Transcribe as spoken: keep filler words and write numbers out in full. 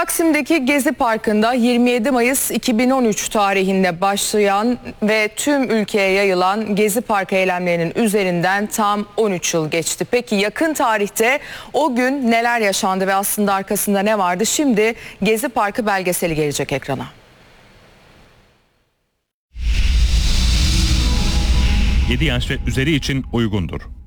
Taksim'deki Gezi Parkı'nda yirmi yedi Mayıs iki bin on üç tarihinde başlayan ve tüm ülkeye yayılan Gezi Parkı eylemlerinin üzerinden tam on üç yıl geçti. Peki yakın tarihte o gün neler yaşandı ve aslında arkasında ne vardı? Şimdi Gezi Parkı belgeseli gelecek ekrana. yedi yaş ve üzeri için uygundur.